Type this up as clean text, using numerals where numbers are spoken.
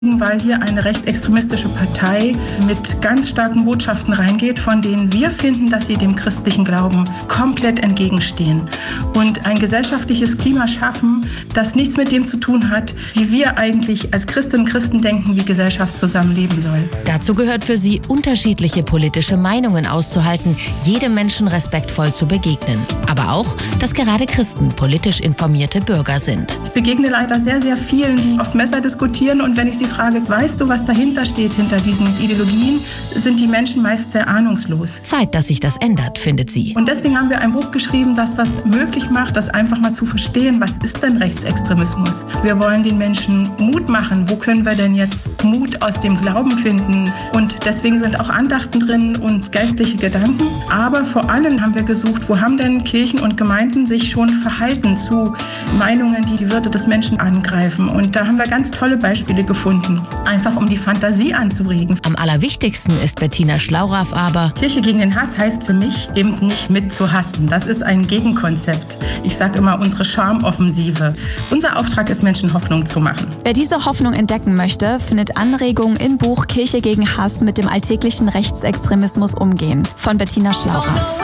weil hier eine rechtsextremistische Partei mit ganz starken Botschaften reingeht, von denen wir finden, dass sie dem christlichen Glauben komplett entgegenstehen und ein gesellschaftliches Klima schaffen, das nichts mit dem zu tun hat, wie wir eigentlich als Christinnen und Christen denken, wie Gesellschaft zusammenleben soll. Dazu gehört für sie, unterschiedliche politische Meinungen auszuhalten, jedem Menschen respektvoll zu begegnen. Aber auch, dass gerade Christen politisch informierte Bürger sind. Ich begegne leider sehr, sehr vielen, die aufs Messer diskutieren, und wenn ich sie frage, weißt du, was dahinter steht, hinter diesen Ideologien, sind die Menschen meist sehr ahnungslos. Zeit, dass sich das ändert, findet sie. Und deswegen haben wir ein Buch geschrieben, das das möglich macht, das einfach mal zu verstehen, was ist denn Rechtsextremismus? Wir wollen den Menschen Mut machen. Wo können wir denn jetzt Mut aus dem Glauben finden? Und deswegen sind auch Andachten drin und geistliche Gedanken. Aber vor allem haben wir gesucht, wo haben denn Kirchen und Gemeinden sich schon verhalten zu Meinungen, die die Würde des Menschen angreifen. Und da haben wir ganz tolle Beispiele gefunden, einfach um die Fantasie anzuregen. Am allerwichtigsten ist Bettina Schlauraff aber: Kirche gegen den Hass heißt für mich eben nicht mit zu hassen. Das ist ein Gegenkonzept. Ich sage immer, unsere Charmoffensive. Unser Auftrag ist, Menschen Hoffnung zu machen. Wer diese Hoffnung entdecken möchte, findet Anregungen im Buch Kirche gegen Hass, mit dem alltäglichen Rechtsextremismus umgehen von Bettina Schlauraff.